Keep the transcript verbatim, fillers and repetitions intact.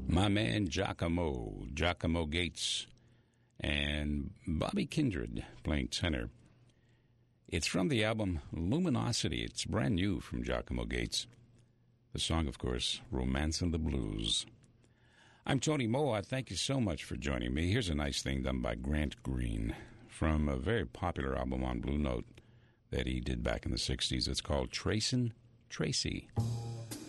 My man Giacomo, Giacomo Gates, and Bobby Kindred playing tenor. It's from the album Luminosity. It's brand new from Giacomo Gates. The song, of course, Romancing the Blues. I'm Tony Moa. Thank you so much for joining me. Here's a nice thing done by Grant Green from a very popular album on Blue Note that he did back in the sixties. It's called Tracin' Tracy.